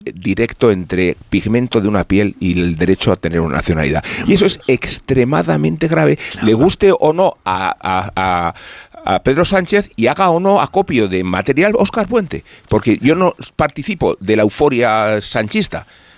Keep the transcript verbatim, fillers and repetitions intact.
directo entre pigmento de una piel y el derecho a tener una nacionalidad. Y eso es extremadamente grave, le guste o no a, a, a a Pedro Sánchez y haga o no acopio de material Óscar Puente, porque yo no participo de la euforia sanchista,